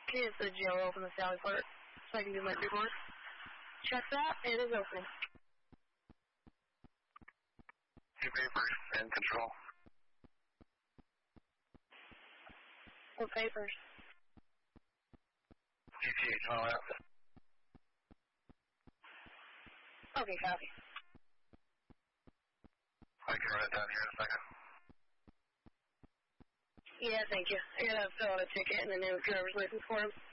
It's the jail open the Sally Park, so I can do my report. Check that, it is open. Two papers and control. What papers? GTH and all that. Okay, copy. I can run it down here in a second. Yeah, thank you. I gotta fill out a ticket and the name of driver's license for him.